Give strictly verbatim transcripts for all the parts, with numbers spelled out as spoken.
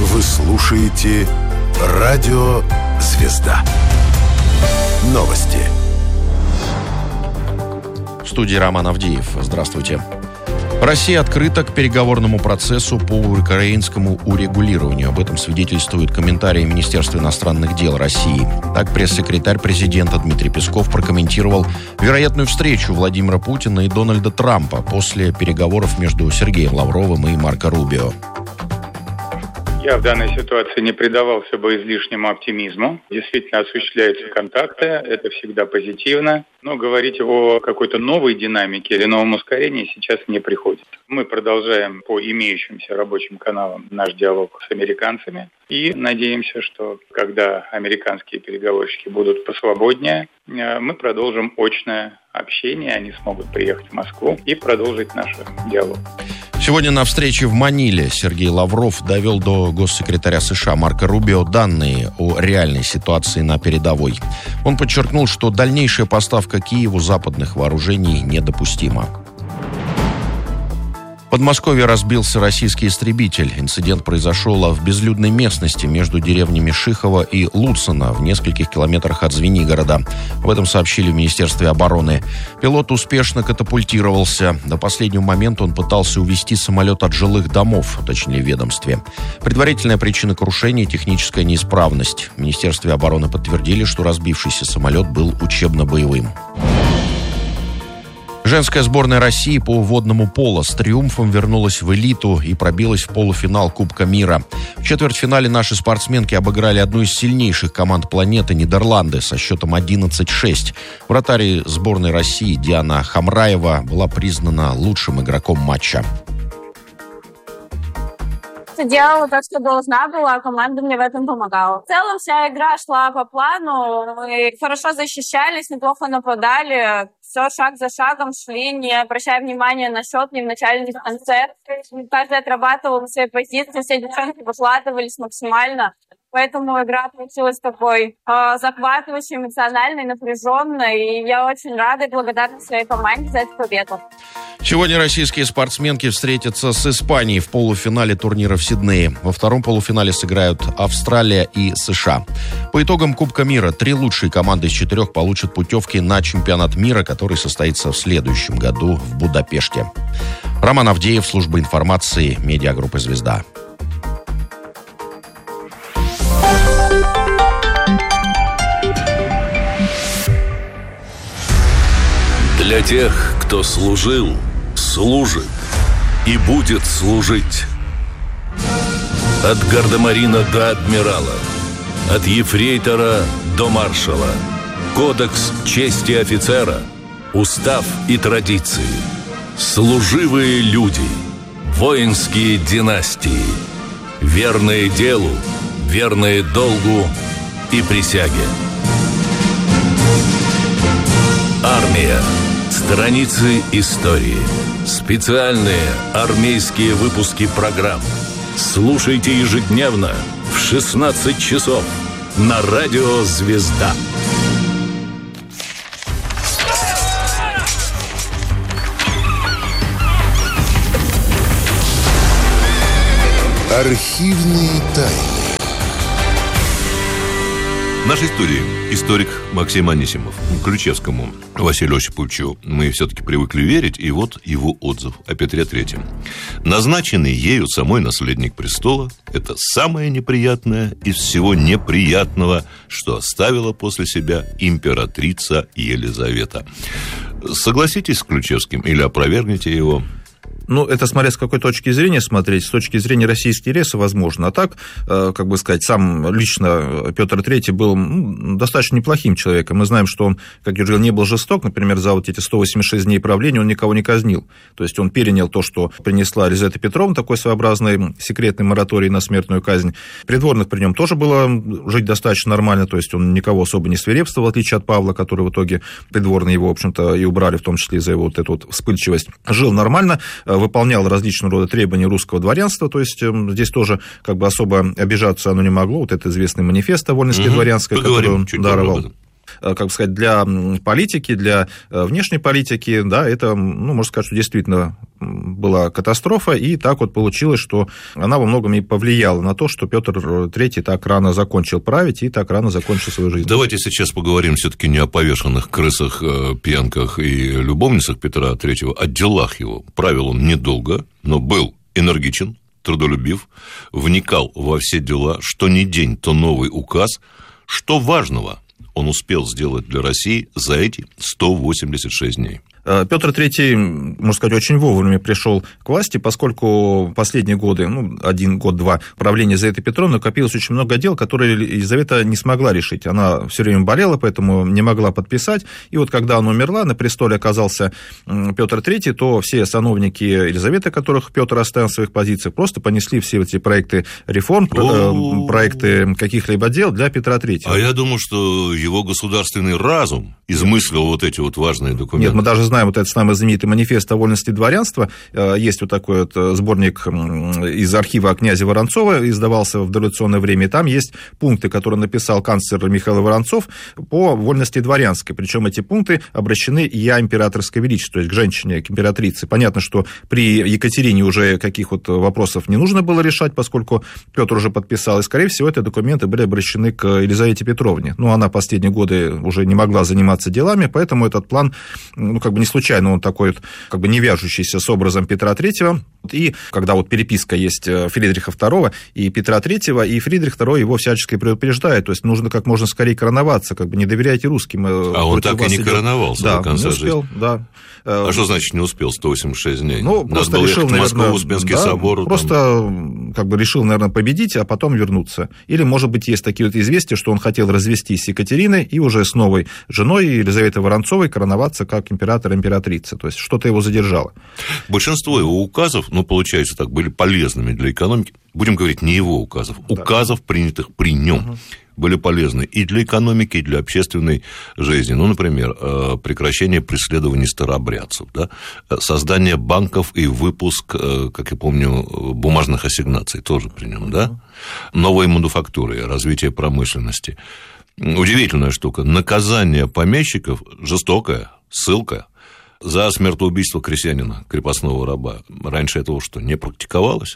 Вы слушаете Радио Звезда. Новости. В студии Роман Авдеев. Здравствуйте. Россия открыта к переговорному процессу по украинскому урегулированию. Об этом свидетельствуют комментарии Министерства иностранных дел России. Так, пресс-секретарь президента Дмитрий Песков прокомментировал вероятную встречу Владимира Путина и Дональда Трампа после переговоров между Сергеем Лавровым и Марко Рубио. Я в данной ситуации не предавался бы излишнему оптимизму. Действительно осуществляются контакты, это всегда позитивно. Но говорить о какой-то новой динамике или новом ускорении сейчас не приходится. Мы продолжаем по имеющимся рабочим каналам наш диалог с американцами. И надеемся, что когда американские переговорщики будут посвободнее, мы продолжим очное общение, они смогут приехать в Москву и продолжить наш диалог. Сегодня на встрече в Маниле Сергей Лавров довел до госсекретаря США Марко Рубио данные о реальной ситуации на передовой. Он подчеркнул, что дальнейшая поставка Киеву западных вооружений недопустима. В Подмосковье разбился российский истребитель. Инцидент произошел в безлюдной местности между деревнями Шихово и Луцина в нескольких километрах от Звенигорода. Об этом сообщили в Министерстве обороны. Пилот успешно катапультировался. До последнего момента он пытался увести самолет от жилых домов, уточнили в ведомстве. Предварительная причина крушения – техническая неисправность. В Министерстве обороны подтвердили, что разбившийся самолет был учебно-боевым. Женская сборная России по водному поло с триумфом вернулась в элиту и пробилась в полуфинал Кубка мира. В четвертьфинале наши спортсменки обыграли одну из сильнейших команд планеты – Нидерланды со счетом одиннадцать шесть. Вратарь сборной России Диана Хамраева была признана лучшим игроком матча. Делала так, что должна была, а команда мне в этом помогала. В целом вся игра шла по плану, мы хорошо защищались, неплохо нападали, все шаг за шагом шли, не обращая внимания на счет ни в начале, ни в конце. Каждый отрабатывал свои позиции, все девчонки выкладывались максимально. Поэтому игра получилась такой э, захватывающей, эмоциональной, напряженной. И я очень рада и благодарна своей команде за эту победу. Сегодня российские спортсменки встретятся с Испанией в полуфинале турнира в Сиднее. Во втором полуфинале сыграют Австралия и США. По итогам Кубка мира три лучшие команды из четырех получат путевки на чемпионат мира, который состоится в следующем году в Будапеште. Роман Авдеев, служба информации, медиагруппы «Звезда». Для тех, кто служил, служит и будет служить. От гардемарина до адмирала, от ефрейтора до маршала. Кодекс чести офицера, устав и традиции. Служивые люди, воинские династии. Верные делу, верные долгу и присяге. Армия. Страницы истории. Специальные армейские выпуски программ. Слушайте ежедневно в шестнадцать часов на радио «Звезда». Архивные тайны. В нашей студии историк Максим Анисимов. Ключевскому Василию Осиповичу мы все-таки привыкли верить, и вот его отзыв о Петре Третьем. Назначенный ею самой наследник престола – это самое неприятное из всего неприятного, что оставила после себя императрица Елизавета. Согласитесь с Ключевским или опровергните его? Ну, это смотря с какой точки зрения смотреть. С точки зрения российских интересов, возможно. А так, как бы сказать, сам лично Петр Третий был ну, достаточно неплохим человеком. Мы знаем, что он, как я уже говорил, не был жесток. Например, за вот эти сто восемьдесят шесть дней правления он никого не казнил. То есть он перенял то, что принесла Елизавета Петровна, такой своеобразный секретный мораторий на смертную казнь. Придворных при нем тоже было жить достаточно нормально. То есть он никого особо не свирепствовал, в отличие от Павла, который в итоге придворные его, в общем-то, и убрали, в том числе за его вот эту вот вспыльчивость. Жил нормально, выполнял различного рода требования русского дворянства, то есть здесь тоже как бы особо обижаться оно не могло, вот это известный манифест о вольности угу. дворянской, который он даровал. как бы сказать, для политики, для внешней политики, да, это, ну, можно сказать, что действительно была катастрофа, и так вот получилось, что она во многом и повлияла на то, что Петр Третий так рано закончил править и так рано закончил свою жизнь. Давайте сейчас поговорим все-таки не о повешенных крысах, пьянках и любовницах Петра Третьего, о делах его. Правил он недолго, но был энергичен, трудолюбив, вникал во все дела, что ни день, то новый указ. Что важного он успел сделать для России за эти сто восемьдесят шесть дней? Петр Третий, можно сказать, очень вовремя пришел к власти, поскольку последние годы, ну, один год-два правления Елизаветы Петровны накопилось очень много дел, которые Елизавета не смогла решить. Она все время болела, поэтому не могла подписать. И вот когда она умерла, на престоле оказался Петр Третий, то все сановники Елизаветы, которых Петр оставил в своих позициях, просто понесли все эти проекты реформ, О-о-о. проекты каких-либо дел для Петра Третьего. А я думаю, что его государственный разум измыслил вот эти вот важные документы. Нет, мы даже знаем вот этот самый знаменитый манифест о вольности дворянства. Есть вот такой вот сборник из архива князя Воронцова, издавался в дореволюционное время, и там есть пункты, которые написал канцлер Михаил Воронцов по вольности дворянской. Причем эти пункты обращены «Я императорское величество», то есть к женщине, к императрице. Понятно, что при Екатерине уже каких вот вопросов не нужно было решать, поскольку Петр уже подписал, и, скорее всего, эти документы были обращены к Елизавете Петровне. Но она последние годы уже не могла заниматься делами, поэтому этот план, ну, как бы не случайно он такой вот, как бы не вяжущийся с образом Петра Третьего. И когда вот переписка есть Фридриха Второго и Петра Третьего, и Фридрих Второй его всячески предупреждает, то есть нужно как можно скорее короноваться, как бы не доверяйте русским. А он так и не идет. Короновался да, до конца не успел, жизни. Да. А что значит не успел сто восемьдесят шесть дней? Ну, Надо просто было решил, ехать в Москву, наверное, Успенский да, собор. Просто там... как бы решил, наверное, победить, а потом вернуться. Или, может быть, есть такие вот известия, что он хотел развестись с Екатериной и уже с новой женой Елизаветой Воронцовой короноваться как император-императрица. То есть что-то его задержало. Большинство его указов, ну, получается так, были полезными для экономики. Будем говорить, не его указов, да. Указов, принятых при нем. Угу. Были полезны и для экономики, и для общественной жизни. Ну, например, прекращение преследований старообрядцев, да? Создание банков и выпуск, как я помню, бумажных ассигнаций тоже при нем, да? Новые мануфактуры, развитие промышленности. Удивительная штука. Наказание помещиков жестокое, ссылка за смертоубийство крестьянина, крепостного раба. Раньше этого что, не практиковалось?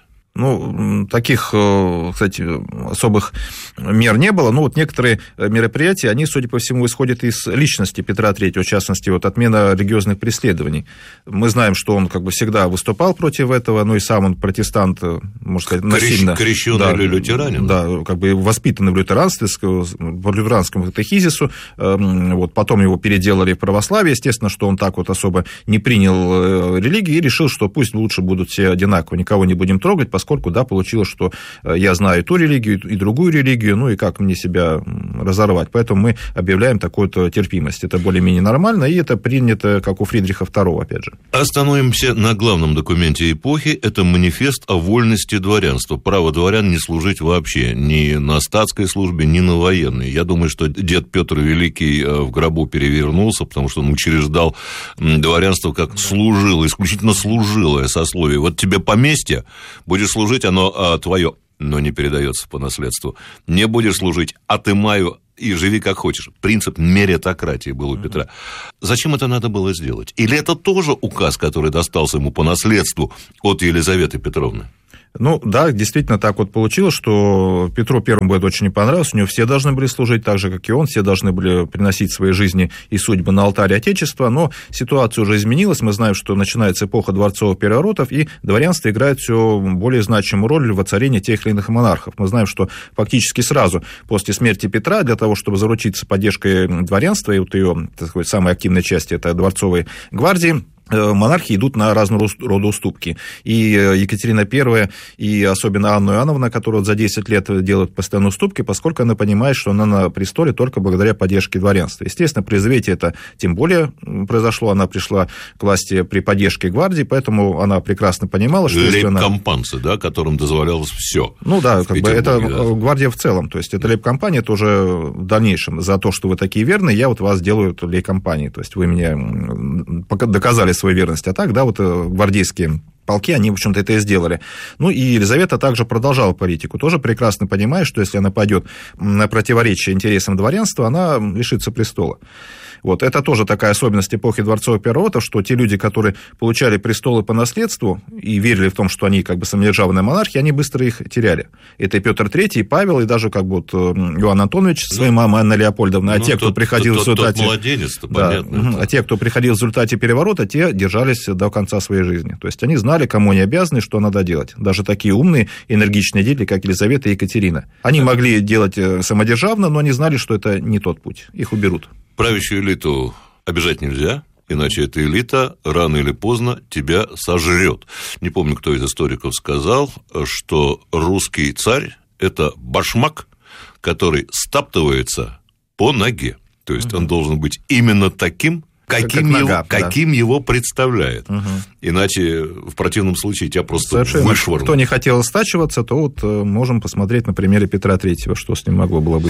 Ну, таких, кстати, особых мер не было, но вот некоторые мероприятия, они, судя по всему, исходят из личности Петра Третьего, в частности, вот отмена религиозных преследований. Мы знаем, что он как бы всегда выступал против этого, ну и сам он протестант, можно сказать, насильно. Крещеный да, или лютеранин? Да, как бы воспитанный в лютеранстве, по лютеранскому катехизису, вот, потом его переделали в православие, естественно, что он так вот особо не принял религию и решил, что пусть лучше будут все одинаково, никого не будем трогать, поскольку Поскольку, да, получилось, что я знаю ту религию, и другую религию, ну и как мне себя разорвать. Поэтому мы объявляем такую-то терпимость. Это более-менее нормально, и это принято, как у Фридриха Второго, опять же. Остановимся на главном документе эпохи. Это манифест о вольности дворянства. Право дворян не служить вообще ни на статской службе, ни на военной. Я думаю, что дед Петр Великий в гробу перевернулся, потому что он учреждал дворянство как служило, исключительно служилое сословие. Вот тебе поместье, будешь служить, оно а, твое, но не передается по наследству. Не будешь служить, отымаю и живи как хочешь. Принцип меритократии был у Петра. Зачем это надо было сделать? Или это тоже указ, который достался ему по наследству от Елизаветы Петровны? Ну, да, действительно так вот получилось, что Петру Первому это очень не понравилось, у него все должны были служить так же, как и он, все должны были приносить свои жизни и судьбы на алтарь Отечества, но ситуация уже изменилась, мы знаем, что начинается эпоха дворцовых переворотов, и дворянство играет все более значимую роль в воцарении тех или иных монархов. Мы знаем, что фактически сразу после смерти Петра, для того, чтобы заручиться поддержкой дворянства, и вот ее, так сказать, самой активной части, это дворцовой гвардии, монархи идут на разного рода уступки. И Екатерина Первая, и особенно Анна Иоанновна, которая за десять лет делает постоянные уступки, поскольку она понимает, что она на престоле только благодаря поддержке дворянства. Естественно, при Елизавете это тем более произошло. Она пришла к власти при поддержке гвардии, поэтому она прекрасно понимала, что... Лейб-компанцы, да, которым дозволялось все. Ну да, как бы это да. Гвардия в целом. То есть это лейб-компания тоже в дальнейшем. За то, что вы такие верные, я вот вас делаю лейб-компанией. То есть вы мне доказали свою верность. А так, да, вот гвардейские полки, они, в общем-то, это и сделали. Ну, и Елизавета также продолжала политику, тоже прекрасно понимая, что если она пойдет на противоречие интересам дворянства, она лишится престола. Вот. Это тоже такая особенность эпохи дворцовых переворотов, что те люди, которые получали престолы по наследству и верили в том, что они как бы самодержавная монархия, они быстро их теряли. Это и Петр Третий, и Павел, и даже как бы вот Иоанн Антонович со своей мамой Анна Леопольдовна. А ну, те, кто тот, приходил тот, в результате... Тот младенец-то, да, понятно. А те, кто приходил в результате переворота, те держались до конца своей жизни. То есть они знали, кому они обязаны, что надо делать. Даже такие умные, энергичные деятели, как Елизавета и Екатерина. Они могли делать самодержавно, но они знали, что это не тот путь. Их уберут. Правящую элиту обижать нельзя, иначе эта элита рано или поздно тебя сожрет. Не помню, кто из историков сказал, что русский царь – это башмак, который стаптывается по ноге. То есть угу. он должен быть именно таким, каким, как нога, его, да. каким его представляет. Угу. Иначе в противном случае тебя просто Совершенно. вышвырнут. Кто не хотел стачиваться, то вот можем посмотреть на примере Петра Третьего, что с ним могло было быть.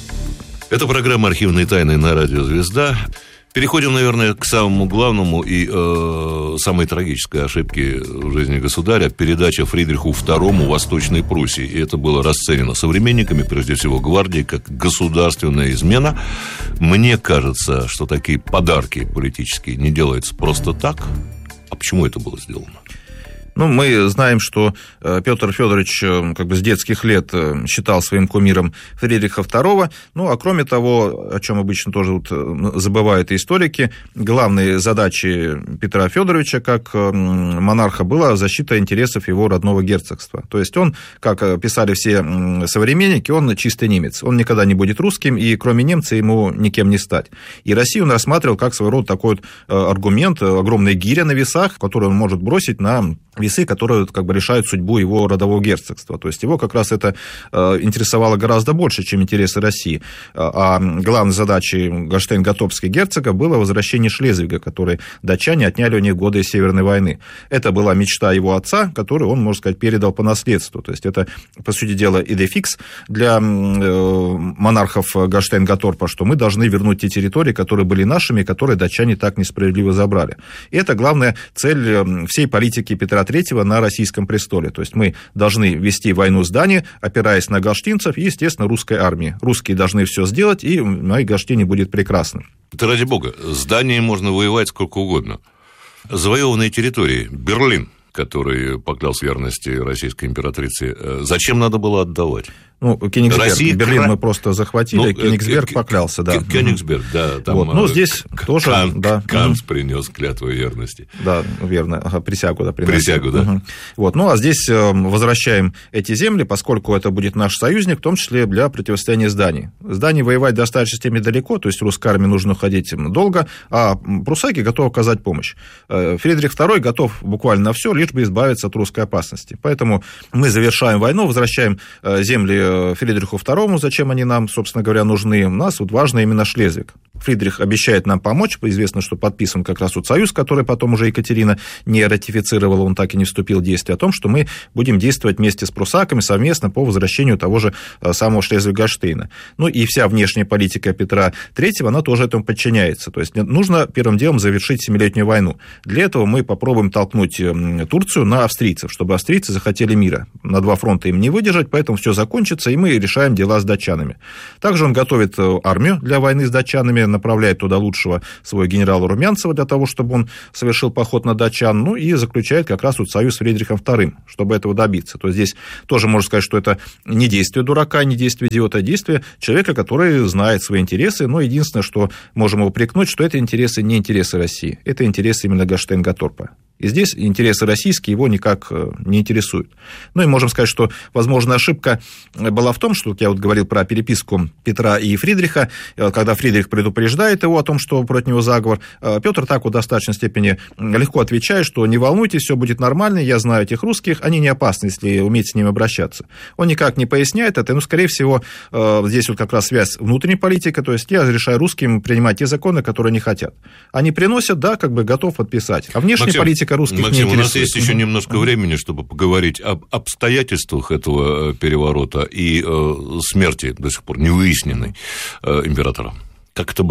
Это программа «Архивные тайны» на радио «Звезда». Переходим, наверное, к самому главному и э, самой трагической ошибке в жизни государя – передача Фридриху второму Восточной Пруссии. И это было расценено современниками, прежде всего гвардией, как государственная измена. Мне кажется, что такие подарки политические не делаются просто так. А почему это было сделано? Ну, мы знаем, что Петр Федорович как бы с детских лет считал своим кумиром Фридриха второго. Ну, а кроме того, о чем обычно тоже вот забывают и историки, главной задачей Петра Федоровича как монарха была защита интересов его родного герцогства. То есть он, как писали все современники, он чистый немец. Он никогда не будет русским, и кроме немца ему никем не стать. И Россию он рассматривал как своего рода такой вот аргумент, огромная гиря на весах, которую он может бросить на весы, которые как бы решают судьбу его родового герцогства. То есть его как раз это э, интересовало гораздо больше, чем интересы России. А главной задачей Гольштейн-Готторпского герцога было возвращение Шлезвига, который датчане отняли у них в годы Северной войны. Это была мечта его отца, которую он, можно сказать, передал по наследству. То есть это, по сути дела, идефикс для э, монархов Гольштейн-Готторпа, что мы должны вернуть те территории, которые были нашими, которые датчане так несправедливо забрали. И это главная цель всей политики Петра Третьего на российском престоле. То есть мы должны вести войну с Данией, опираясь на гаштинцев и, естественно, русской армии. Русские должны все сделать, и на Гаштине будет прекрасно. Это ради бога. С Данией можно воевать сколько угодно. Завоеванные территории. Берлин, который поклялся верности российской императрице, зачем надо было отдавать? Ну, Кёнигсберг, Россия, Берлин кра... мы просто захватили, ну, Кёнигсберг поклялся, да. Кёнигсберг, да. Там, вот. Ну, здесь к- тоже... Кан, да. Канц принес клятву верности. Да, верно, ага, присягу, да, приносил. Присягу, да. Угу. Вот. Ну, а здесь возвращаем эти земли, поскольку это будет наш союзник, в том числе для противостояния с Данией. С Данией воевать достаточно степени далеко, то есть русской армии нужно уходить долго, а прусаки готовы оказать помощь. Фридрих второй готов буквально на все, лишь бы избавиться от русской опасности. Поэтому мы завершаем войну, возвращаем земли Фридриху второму, зачем они нам, собственно говоря, нужны. У нас вот важно именно Шлезвиг. Фридрих обещает нам помочь. Известно, что подписан как раз вот союз, который потом уже Екатерина не ратифицировала, он так и не вступил в действие, о том, что мы будем действовать вместе с прусаками совместно по возвращению того же самого Шлезвиг-Гольштейна. Ну и вся внешняя политика Петра Третьего, она тоже этому подчиняется. То есть нужно первым делом завершить Семилетнюю войну. Для этого мы попробуем толкнуть Турцию на австрийцев, чтобы австрийцы захотели мира. На два фронта им не выдержать, поэтому все закончится, и мы решаем дела с датчанами. Также он готовит армию для войны с датчанами, направляет туда лучшего своего генерала Румянцева для того, чтобы он совершил поход на датчан, ну и заключает как раз вот союз с Фридрихом вторым, чтобы этого добиться. То есть здесь тоже можно сказать, что это не действие дурака, не действие идиота, а действие человека, который знает свои интересы, но единственное, что можем его упрекнуть, что это интересы не интересы России, это интересы именно Гольштейн-Готторпа. И здесь интересы российские его никак не интересуют. Ну и можем сказать, что, возможно, ошибка была в том, что я вот говорил про переписку Петра и Фридриха, когда Фридрих предупреждает его о том, что против него заговор, Петр так вот в достаточной степени легко отвечает, что не волнуйтесь, все будет нормально, я знаю этих русских, они не опасны, если уметь с ними обращаться. Он никак не поясняет это, но, скорее всего, здесь вот как раз связь внутренней политики, то есть я разрешаю русским принимать те законы, которые они хотят. Они приносят, да, как бы готов подписать. А внешняя Максим, политика русских Максим, не у нас есть еще немножко времени, чтобы поговорить об обстоятельствах этого переворота и э, смерти, до сих пор не выясненной, э, императора. Как это было?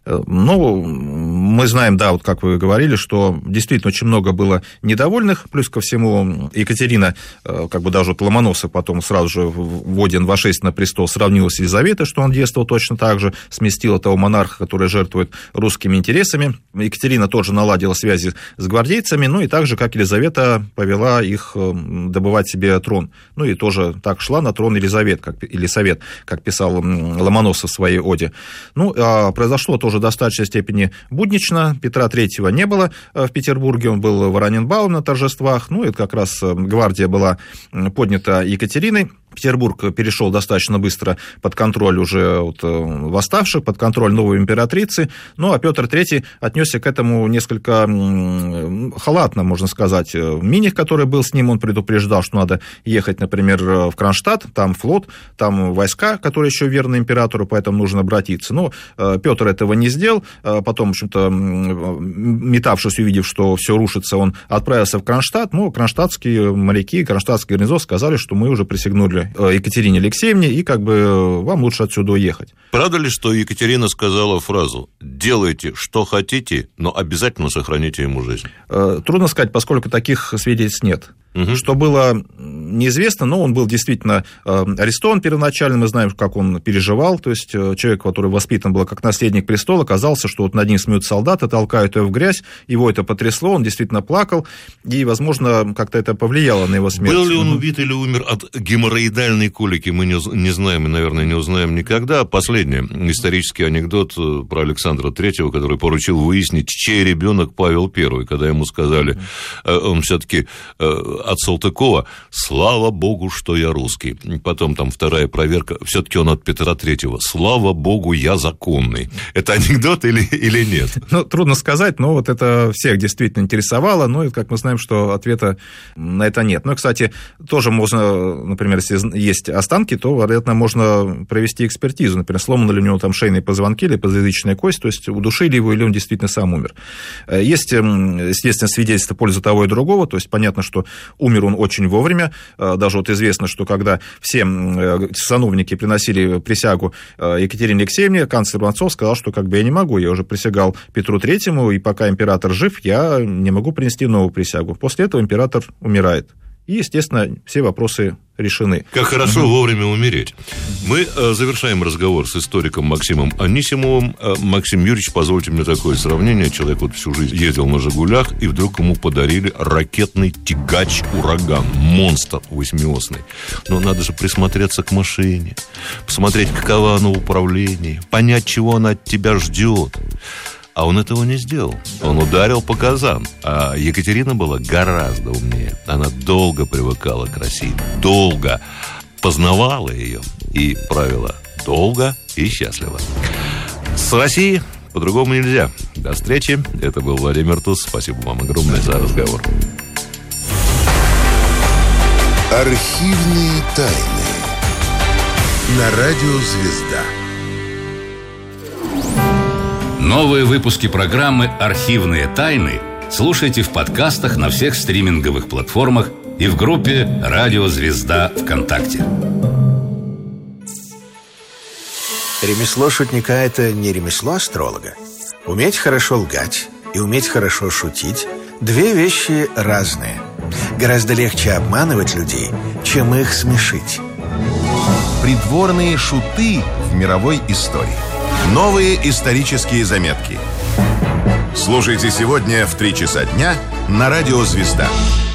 Ну, мы знаем, да, вот как вы говорили, что действительно очень много было недовольных, плюс ко всему Екатерина, как бы даже вот Ломоносов потом сразу же вводен вошествие на престол, сравнила с Елизаветой, что он действовал точно так же, сместила того монарха, который жертвует русскими интересами. Екатерина тоже наладила связи с гвардейцами, ну и так же, как Елизавета повела их добывать себе трон. Ну и тоже так шла на трон Елизавет, как, Елисавет, как писал Ломоносов в своей оде. Ну, а произошло тоже в достаточной степени буднично. Петра Третьего не было в Петербурге, он был в Ораненбаум на торжествах, ну, это как раз гвардия была поднята Екатериной. Петербург перешел достаточно быстро под контроль уже вот восставших, под контроль новой императрицы, ну, а Петр Третий отнесся к этому несколько халатно, можно сказать. Миних, который был с ним, он предупреждал, что надо ехать, например, в Кронштадт, там флот, там войска, которые еще верны императору, поэтому нужно обратиться. Но Петр этого не сделал, потом, в общем-то, метавшись, увидев, что все рушится, он отправился в Кронштадт, ну, кронштадтские моряки, кронштадтский гарнизон сказали, что мы уже присягнули Екатерине Алексеевне, и как бы вам лучше отсюда уехать. Правда ли, что Екатерина сказала фразу «делайте, что хотите, но обязательно сохраните ему жизнь»? Трудно сказать, поскольку таких свидетельств нет. Угу. Что было неизвестно, но он был действительно арестован первоначально, мы знаем, как он переживал, то есть человек, который воспитан был как наследник престола, оказался, что вот над ним смеют солдаты, толкают его в грязь, его это потрясло, он действительно плакал, и, возможно, как-то это повлияло на его смерть. Был ли он убит или умер от геморроидальной колики, мы не, не знаем и, наверное, не узнаем никогда. Последний исторический анекдот про Александра Третьего, который поручил выяснить, чей ребенок Павел Первый, когда ему сказали, он все-таки от Салтыкова, слава богу, что я русский. Потом там вторая проверка, все-таки он от Петра Третьего, слава богу, я законный. Это анекдот или, или нет? Ну, трудно сказать, но вот это всех действительно интересовало, но, как мы знаем, что ответа на это нет. Ну, кстати, тоже можно, например, если есть останки, то, вероятно, можно провести экспертизу, например, сломаны ли у него там шейные позвонки или подвздошная кость, то есть удушили его или он действительно сам умер. Есть, естественно, свидетельства в пользу того и другого, то есть понятно, что умер он очень вовремя. Даже вот известно, что когда все сановники приносили присягу Екатерине Алексеевне, канцлер Воронцов сказал, что как бы я не могу, я уже присягал Петру Третьему, и пока император жив, я не могу принести новую присягу. После этого император умирает. И, естественно, все вопросы решены. Как хорошо угу. вовремя умереть. Мы э, завершаем разговор с историком Максимом Анисимовым. Э, Максим Юрьевич, позвольте мне такое сравнение. Человек вот всю жизнь ездил на «Жигулях», и вдруг ему подарили ракетный тягач «Ураган», монстр восьмиосный. Но надо же присмотреться к машине, посмотреть, какова она в управлении, понять, чего она от тебя ждет. А он этого не сделал. Он ударил по газам. А Екатерина была гораздо умнее. Она долго привыкала к России. Долго познавала ее. И правила долго и счастливо. С Россией по-другому нельзя. До встречи. Это был Владимир Туз. Спасибо вам огромное за разговор. Архивные тайны. На радио «Звезда». Новые выпуски программы «Архивные тайны» слушайте в подкастах на всех стриминговых платформах и в группе «Радио Звезда» ВКонтакте. Ремесло шутника – это не ремесло астролога. Уметь хорошо лгать и уметь хорошо шутить – две вещи разные. Гораздо легче обманывать людей, чем их смешить. Придворные шуты в мировой истории. Новые исторические заметки. Слушайте сегодня в три часа дня на радио «Звезда».